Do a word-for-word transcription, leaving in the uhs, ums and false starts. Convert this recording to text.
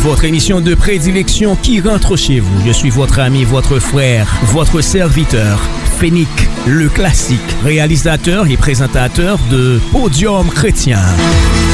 votre émission de prédilection qui rentre chez vous. Je suis votre ami, votre frère, votre serviteur, Fénique, le classique, réalisateur et présentateur de Podium Chrétien.